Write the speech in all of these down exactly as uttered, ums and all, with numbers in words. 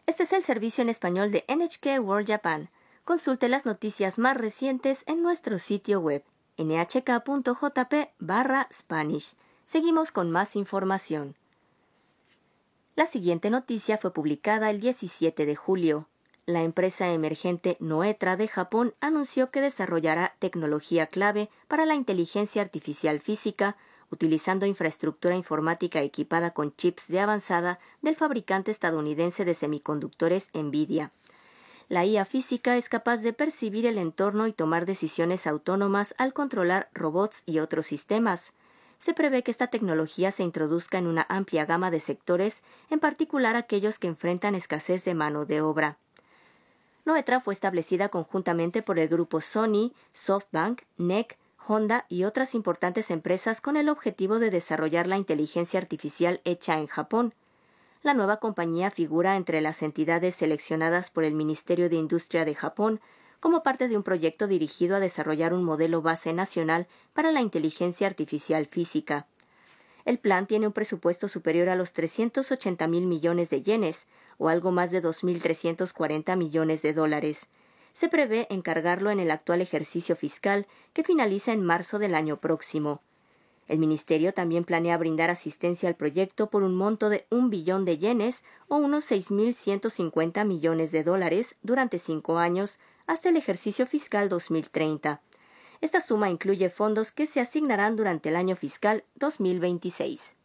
Este es el servicio en español de N H K World Japan. Consulte las noticias más recientes en nuestro sitio web ene hache ka punto jota pe barra Spanish. Seguimos con más información. La siguiente noticia fue publicada el diecisiete de julio. La empresa emergente Noetra de Japón anunció que desarrollará tecnología clave para la inteligencia artificial física, utilizando infraestructura informática equipada con chips de avanzada del fabricante estadounidense de semiconductores NVIDIA. La I A física es capaz de percibir el entorno y tomar decisiones autónomas al controlar robots y otros sistemas. Se prevé que esta tecnología se introduzca en una amplia gama de sectores, en particular aquellos que enfrentan escasez de mano de obra. Noetra fue establecida conjuntamente por el grupo Sony, SoftBank, N E C, Honda y otras importantes empresas con el objetivo de desarrollar la inteligencia artificial hecha en Japón. La nueva compañía figura entre las entidades seleccionadas por el Ministerio de Industria de Japón como parte de un proyecto dirigido a desarrollar un modelo base nacional para la inteligencia artificial física. El plan tiene un presupuesto superior a los trescientos ochenta mil millones de yenes, o algo más de dos mil trescientos cuarenta millones de dólares. Se prevé encargarlo en el actual ejercicio fiscal, que finaliza en marzo del año próximo. El ministerio también planea brindar asistencia al proyecto por un monto de un billón de yenes, o unos seis mil ciento cincuenta millones de dólares, durante cinco años, hasta el ejercicio fiscal dos mil treinta. Esta suma incluye fondos que se asignarán durante el año fiscal dos mil veintiséis.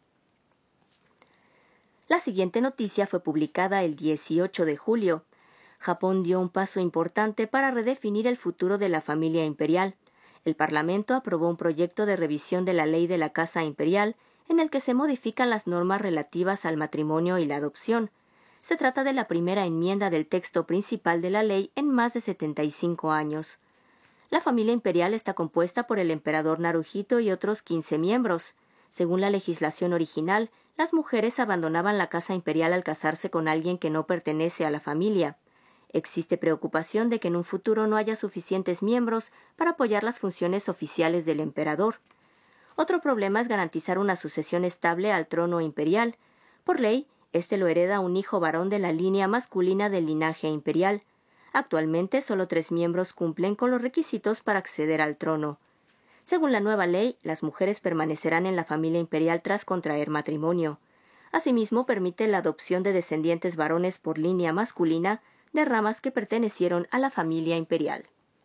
La siguiente noticia fue publicada el dieciocho de julio. Japón dio un paso importante para redefinir el futuro de la familia imperial. El Parlamento aprobó un proyecto de revisión de la ley de la Casa Imperial, en el que se modifican las normas relativas al matrimonio y la adopción. Se trata de la primera enmienda del texto principal de la ley en más de setenta y cinco años. La familia imperial está compuesta por el emperador Naruhito y otros quince miembros. Según la legislación original, las mujeres abandonaban la casa imperial al casarse con alguien que no pertenece a la familia. Existe preocupación de que en un futuro no haya suficientes miembros para apoyar las funciones oficiales del emperador. Otro problema es garantizar una sucesión estable al trono imperial. Por ley, este lo hereda un hijo varón de la línea masculina del linaje imperial. Actualmente, solo tres miembros cumplen con los requisitos para acceder al trono. Según la nueva ley, las mujeres permanecerán en la familia imperial tras contraer matrimonio. Asimismo, permite la adopción de descendientes varones por línea masculina de ramas que pertenecieron a la familia imperial.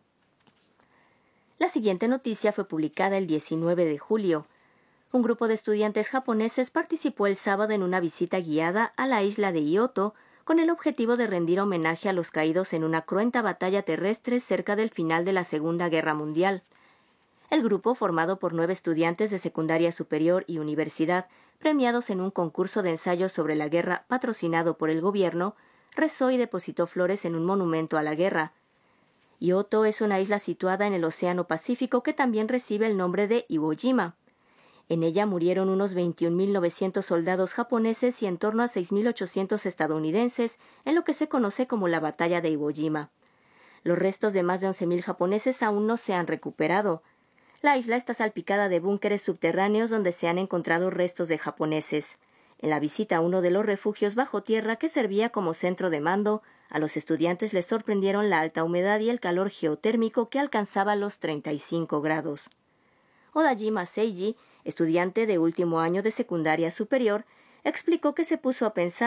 La siguiente noticia fue publicada el diecinueve de julio. Un grupo de estudiantes japoneses participó el sábado en una visita guiada a la isla de Ioto con el objetivo de rendir homenaje a los caídos en una cruenta batalla terrestre cerca del final de la Segunda Guerra Mundial. El grupo, formado por nueve estudiantes de secundaria superior y universidad, premiados en un concurso de ensayos sobre la guerra patrocinado por el gobierno, rezó y depositó flores en un monumento a la guerra. Ioto es una isla situada en el Océano Pacífico que también recibe el nombre de Iwo Jima. En ella murieron unos veintiún mil novecientos soldados japoneses y en torno a seis mil ochocientos estadounidenses en lo que se conoce como la Batalla de Iwo Jima. Los restos de más de once mil japoneses aún no se han recuperado. La isla está salpicada de búnkeres subterráneos donde se han encontrado restos de japoneses. En la visita a uno de los refugios bajo tierra que servía como centro de mando, a los estudiantes les sorprendieron la alta humedad y el calor geotérmico que alcanzaba los treinta y cinco grados. Odajima Seiji, estudiante de último año de secundaria superior, explicó que se puso a pensar